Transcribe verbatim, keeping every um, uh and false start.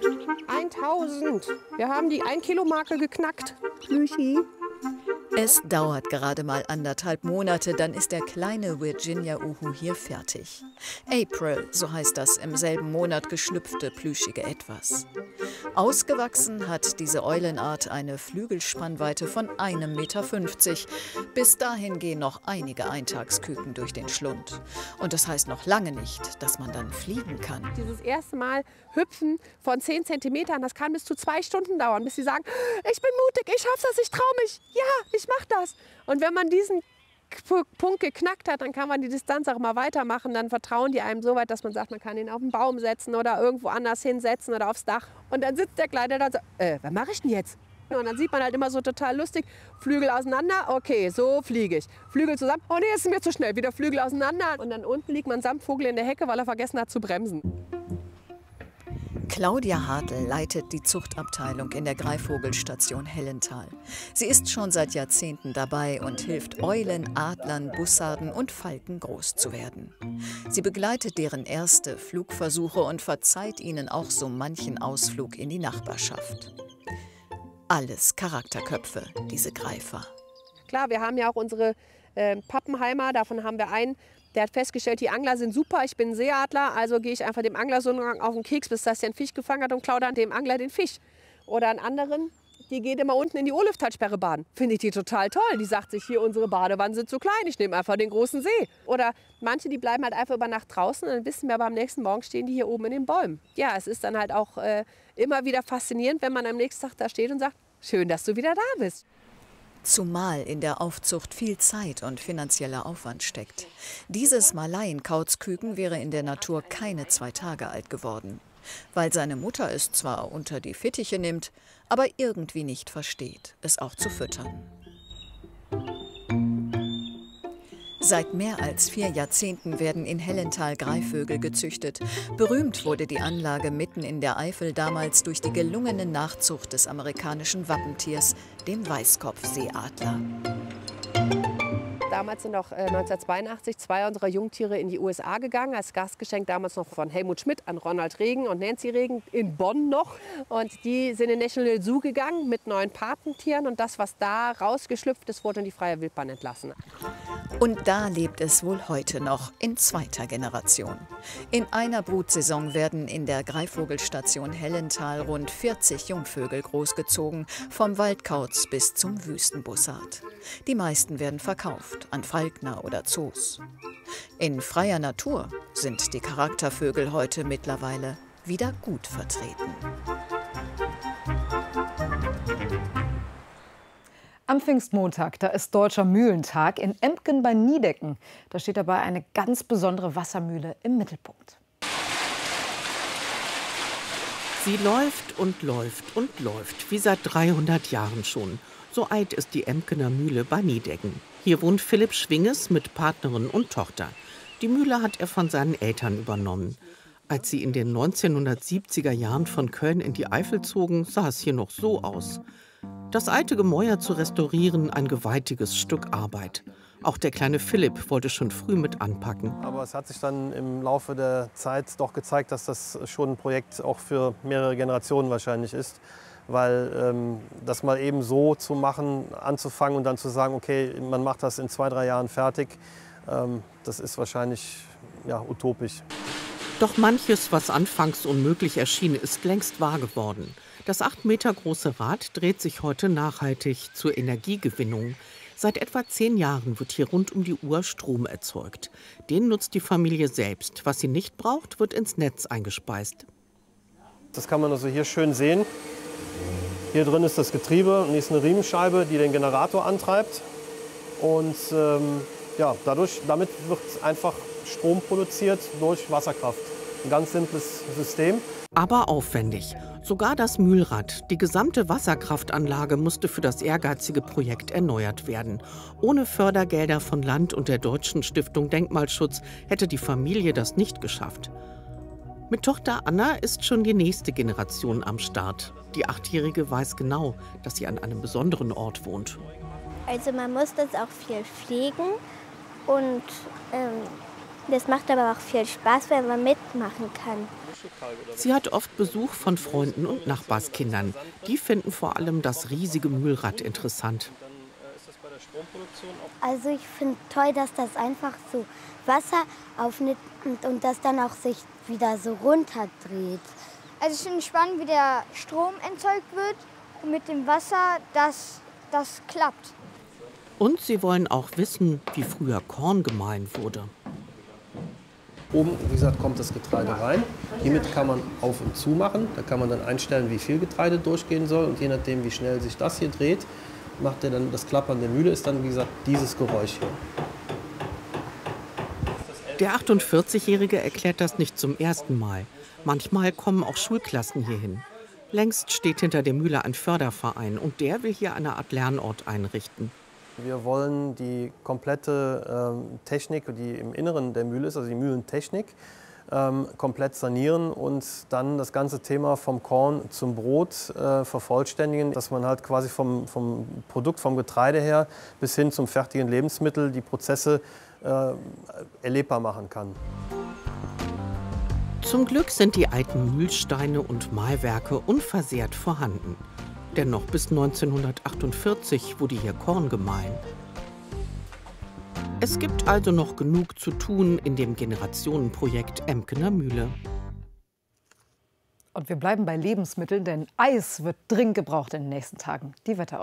tausend. Wir haben die ein Kilo Marke geknackt. Plüschi. Es dauert gerade mal anderthalb Monate, dann ist der kleine Virginia-Uhu hier fertig. April, so heißt das im selben Monat geschlüpfte plüschige Etwas. Ausgewachsen hat diese Eulenart eine Flügelspannweite von einem Meter fünfzig. Bis dahin gehen noch einige Eintagsküken durch den Schlund. Und das heißt noch lange nicht, dass man dann fliegen kann. Dieses erste Mal hüpfen von zehn Zentimetern, das kann bis zu zwei Stunden dauern, bis sie sagen, ich bin mutig, ich schaff das, ich traue mich, ja, ich mach das. Und wenn man diesen Punkt geknackt hat, dann kann man die Distanz auch mal weitermachen. Dann vertrauen die einem so weit, dass man sagt, man kann ihn auf den Baum setzen oder irgendwo anders hinsetzen oder aufs Dach. Und dann sitzt der Kleine da und sagt, äh, was mache ich denn jetzt? Und dann sieht man halt immer so total lustig, Flügel auseinander, okay, so fliege ich. Flügel zusammen, oh nee, ist mir zu schnell, wieder Flügel auseinander. Und dann unten liegt man samt Vogel in der Hecke, weil er vergessen hat zu bremsen. Claudia Hartl leitet die Zuchtabteilung in der Greifvogelstation Hellental. Sie ist schon seit Jahrzehnten dabei und hilft Eulen, Adlern, Bussarden und Falken groß zu werden. Sie begleitet deren erste Flugversuche und verzeiht ihnen auch so manchen Ausflug in die Nachbarschaft. Alles Charakterköpfe, diese Greifer. Klar, wir haben ja auch unsere äh, Pappenheimer, davon haben wir einen. Der hat festgestellt, die Angler sind super, ich bin ein Seeadler, also gehe ich einfach dem Angler so lange auf den Keks, bis das der einen Fisch gefangen hat und klaue dann dem Angler den Fisch. Oder einen anderen, die geht immer unten in die Urlüftalsperre baden. Finde ich die total toll. Die sagt sich, hier, unsere Badewannen sind zu klein, ich nehme einfach den großen See. Oder manche, die bleiben halt einfach über Nacht draußen und dann wissen wir, aber am nächsten Morgen stehen die hier oben in den Bäumen. Ja, es ist dann halt auch äh, immer wieder faszinierend, wenn man am nächsten Tag da steht und sagt, schön, dass du wieder da bist. Zumal in der Aufzucht viel Zeit und finanzieller Aufwand steckt. Dieses Malaien-Kauzküken wäre in der Natur keine zwei Tage alt geworden. Weil seine Mutter es zwar unter die Fittiche nimmt, aber irgendwie nicht versteht, es auch zu füttern. Seit mehr als vier Jahrzehnten werden in Hellental Greifvögel gezüchtet. Berühmt wurde die Anlage mitten in der Eifel damals durch die gelungene Nachzucht des amerikanischen Wappentiers, dem Weißkopfseeadler. Damals sind auch äh, neunzehnhundertzweiundachtzig zwei unserer Jungtiere in die U S A gegangen, als Gastgeschenk damals noch von Helmut Schmidt an Ronald Reagan und Nancy Reagan in Bonn noch. Und die sind in National Zoo gegangen mit neuen Patentieren und das, was da rausgeschlüpft ist, wurde in die freie Wildbahn entlassen. Und da lebt es wohl heute noch in zweiter Generation. In einer Brutsaison werden in der Greifvogelstation Hellental rund vierzig Jungvögel großgezogen, vom Waldkauz bis zum Wüstenbussard. Die meisten werden verkauft an Falkner oder Zoos. In freier Natur sind die Charaktervögel heute mittlerweile wieder gut vertreten. Am Pfingstmontag, da ist Deutscher Mühlentag in Embken bei Niedecken. Da steht dabei eine ganz besondere Wassermühle im Mittelpunkt. Sie läuft und läuft und läuft, wie seit dreihundert Jahren schon. So alt ist die Embkener Mühle bei Niedecken. Hier wohnt Philipp Schwinges mit Partnerin und Tochter. Die Mühle hat er von seinen Eltern übernommen. Als sie in den neunzehnhundertsiebziger Jahren von Köln in die Eifel zogen, sah es hier noch so aus. Das alte Gemäuer zu restaurieren, ein gewaltiges Stück Arbeit. Auch der kleine Philipp wollte schon früh mit anpacken. Aber es hat sich dann im Laufe der Zeit doch gezeigt, dass das schon ein Projekt auch für mehrere Generationen wahrscheinlich ist. Weil ähm, das mal eben so zu machen, anzufangen und dann zu sagen, okay, man macht das in zwei, drei Jahren fertig, ähm, das ist wahrscheinlich ja, utopisch. Doch manches, was anfangs unmöglich erschien, ist längst wahr geworden. Das acht Meter große Rad dreht sich heute nachhaltig zur Energiegewinnung. Seit etwa zehn Jahren wird hier rund um die Uhr Strom erzeugt. Den nutzt die Familie selbst. Was sie nicht braucht, wird ins Netz eingespeist. Das kann man also hier schön sehen. Hier drin ist das Getriebe und hier ist eine Riemenscheibe, die den Generator antreibt. Und ähm, ja, dadurch, damit wird einfach Strom produziert durch Wasserkraft. Ein ganz simples System. Aber aufwendig. Sogar das Mühlrad, die gesamte Wasserkraftanlage, musste für das ehrgeizige Projekt erneuert werden. Ohne Fördergelder von Land und der Deutschen Stiftung Denkmalschutz hätte die Familie das nicht geschafft. Mit Tochter Anna ist schon die nächste Generation am Start. Die Achtjährige weiß genau, dass sie an einem besonderen Ort wohnt. Also man muss das auch viel pflegen und ähm, Das macht aber auch viel Spaß, wenn man mitmachen kann. Sie hat oft Besuch von Freunden und Nachbarskindern. Die finden vor allem das riesige Mühlrad interessant. Also ich finde toll, dass das einfach so Wasser aufnimmt und das dann auch sich wieder so runterdreht. Also ich finde es spannend, wie der Strom erzeugt wird und mit dem Wasser, dass das klappt. Und sie wollen auch wissen, wie früher Korn gemahlen wurde. Oben, wie gesagt, kommt das Getreide rein. Hiermit kann man auf und zu machen. Da kann man dann einstellen, wie viel Getreide durchgehen soll. Und je nachdem, wie schnell sich das hier dreht, macht er dann das Klappern der Mühle, ist dann, wie gesagt, dieses Geräusch hier. Der achtundvierzigjährige erklärt das nicht zum ersten Mal. Manchmal kommen auch Schulklassen hierhin. Längst steht hinter der Mühle ein Förderverein und der will hier eine Art Lernort einrichten. Wir wollen die komplette ähm, Technik, die im Inneren der Mühle ist, also die Mühlentechnik, ähm, komplett sanieren und dann das ganze Thema vom Korn zum Brot äh, vervollständigen, dass man halt quasi vom, vom Produkt, vom Getreide her bis hin zum fertigen Lebensmittel die Prozesse äh, erlebbar machen kann. Zum Glück sind die alten Mühlsteine und Mahlwerke unversehrt vorhanden. Denn noch bis neunzehnhundertachtundvierzig wurde hier Korn gemahlen. Es gibt also noch genug zu tun in dem Generationenprojekt Emkener Mühle. Und wir bleiben bei Lebensmitteln, denn Eis wird dringend gebraucht in den nächsten Tagen. Die Wetteraussicht.